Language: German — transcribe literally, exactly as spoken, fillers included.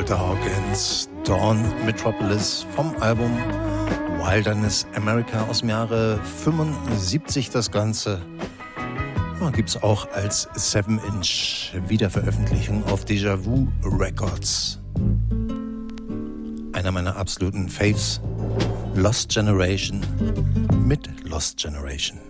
Walter Hawkins, Dawn Metropolis vom Album Wilderness America aus dem Jahre fünfundsiebzig. Das Ganze ja, gibt es auch als seven inch Wiederveröffentlichung auf Déjà-vu Records. Einer meiner absoluten Faves, Lost Generation mit Lost Generation.